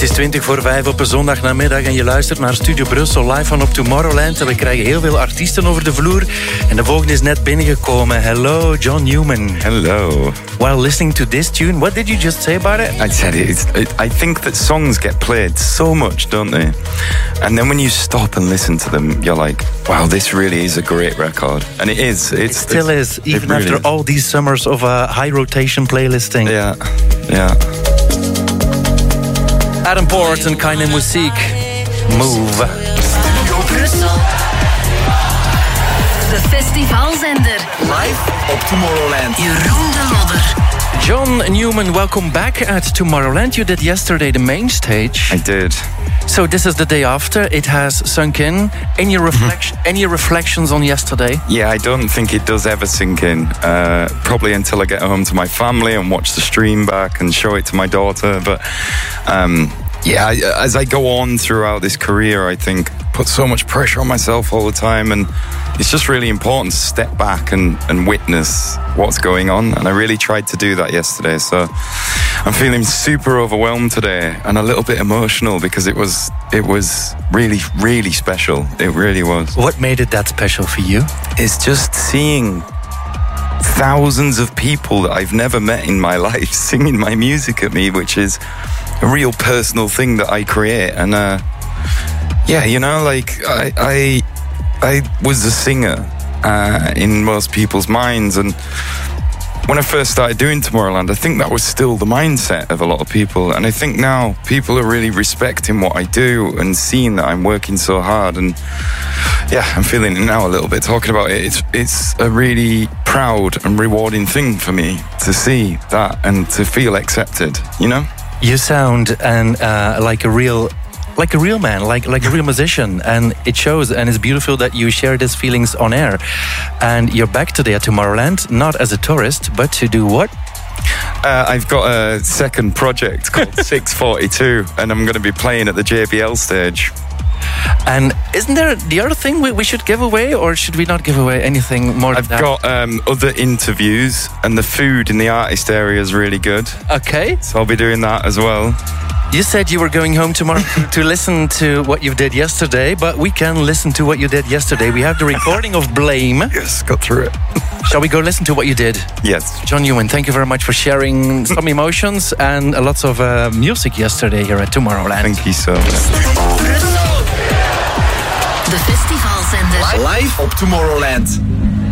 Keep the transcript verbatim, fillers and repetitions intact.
Het is twintig voor vijf op een zondagnamiddag en je luistert naar Studio Brussel live van op Tomorrowland. En we krijgen heel veel artiesten over de vloer. En de volgende is net binnengekomen. Hello, John Newman. Hello. While listening to this tune, what did you just say about it? I said it, it's, it. I think that songs get played so much, don't they? And then when you stop and listen to them, you're like, wow, this really is a great record. And it is. It's, it still it's, is, even really after is. all these summers of uh, high rotation playlisting. Yeah, yeah. Adam Port en Keine Muziek. Move. Studio Brussel. De festivalzender. Live op Tomorrowland. Jeroen de Lodder. John Newman, welcome back at Tomorrowland. You did yesterday the main stage. I did. So this is the day after. It has sunk in. Any reflection? Any reflections on yesterday? Yeah, I don't think it does ever sink in. Uh, probably until I get home to my family and watch the stream back and show it to my daughter. But um, yeah, I, as I go on throughout this career, I think put so much pressure on myself all the time, and it's just really important to step back and, and witness what's going on. And I really tried to do that yesterday. So I'm feeling super overwhelmed today and a little bit emotional because it was it was really, really special. It really was. What made it that special for you? It's just seeing thousands of people that I've never met in my life singing my music at me, which is a real personal thing that I create. And uh, yeah, you know, like I, I, I was a singer uh, in most people's minds, and when I first started doing Tomorrowland, I think that was still the mindset of a lot of people. And I think now people are really respecting what I do and seeing that I'm working so hard. And yeah, I'm feeling it now a little bit talking about it. It's it's a really proud and rewarding thing for me to see that and to feel accepted, you know? You sound and uh, like a real like a real man, like like a real musician, and it shows, and it's beautiful that you share these feelings on air. And you're back today at Tomorrowland, not as a tourist, but to do what? Uh, I've got a second project called six forty-two, and I'm going to be playing at the J B L stage. And isn't there the other thing we, we should give away, or should we not give away anything more than I've that? got um, other interviews, and the food in the artist area is really good. Okay. So I'll be doing that as well. You said you were going home tomorrow to listen to what you did yesterday, but we can listen to what you did yesterday. We have the recording of Blame. Yes, got through it. Shall we go listen to what you did? Yes. John Newman, thank you very much for sharing some emotions and lots of uh, music yesterday here at Tomorrowland. Thank you so much. De festivalzender. Live op Tomorrowland.